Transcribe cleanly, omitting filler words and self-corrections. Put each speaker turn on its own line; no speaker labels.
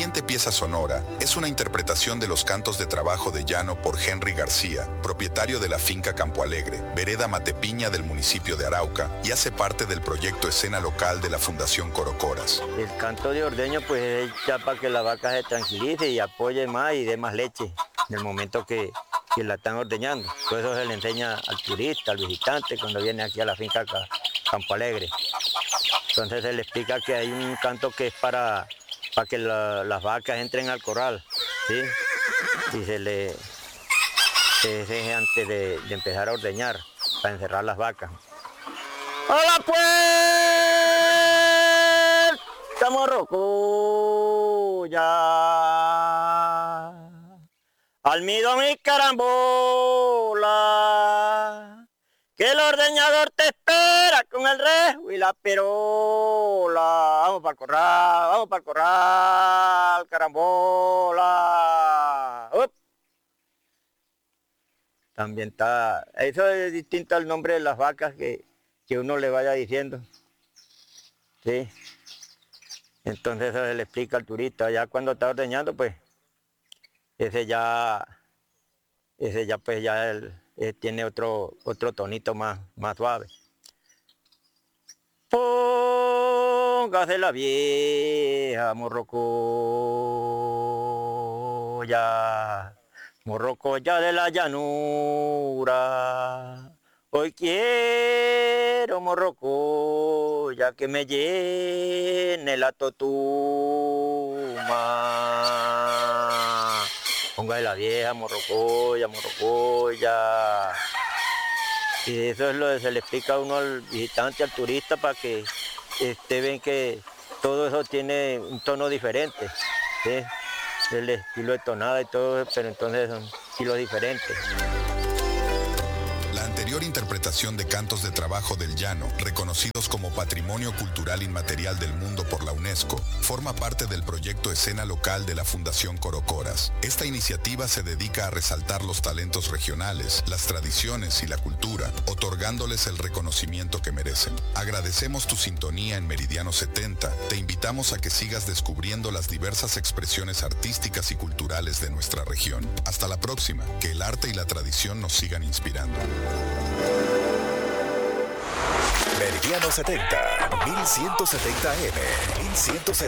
siguiente pieza sonora es una interpretación de los cantos de trabajo de llano por Henry García, propietario de la finca Campo Alegre, vereda Matepiña del municipio de Arauca, y hace parte del proyecto Escena Local de la Fundación Corocoras.
El canto de ordeño pues es ya para que la vaca se tranquilice y apoye más y dé más leche en el momento que la están ordeñando. Todo eso se le enseña al turista, al visitante cuando viene aquí a la finca Campo Alegre. Entonces se le explica que hay un canto que es para que las vacas entren al corral, ¿sí? Y se deje antes de empezar a ordeñar, para encerrar las vacas. ¡Hola pues! ¡Estamos Rocuya! Almido mi carambola, que el ordeñador te espera con el rejo y la perola. Vamos para el corral, carambola. ¡Up! También está, eso es distinto al nombre de las vacas que uno le vaya diciendo. ¿Sí? Entonces eso se le explica al turista. Ya cuando está ordeñando, pues, ese ya pues ya tiene otro tonito más suave. Póngase la vieja morrocoya, morrocoya de la llanura. Hoy quiero morrocoya que me llene la totuma. Póngase la vieja morrocoya, morrocoya. Y eso es lo que se le explica a uno al visitante, al turista, para que ven que todo eso tiene un tono diferente, ¿sí? El estilo de tonada y todo, pero entonces son estilos diferentes.
La anterior interpretación de cantos de trabajo del llano, reconocidos como Patrimonio Cultural Inmaterial del Mundo por la UNESCO, forma parte del proyecto Escena Local de la Fundación Corocoras. Esta iniciativa se dedica a resaltar los talentos regionales, las tradiciones y la cultura, otorgándoles el reconocimiento que merecen. Agradecemos tu sintonía en Meridiano 70. Te invitamos a que sigas descubriendo las diversas expresiones artísticas y culturales de nuestra región. Hasta la próxima, que el arte y la tradición nos sigan inspirando.
Meridiano 70, 1170 M, 1170.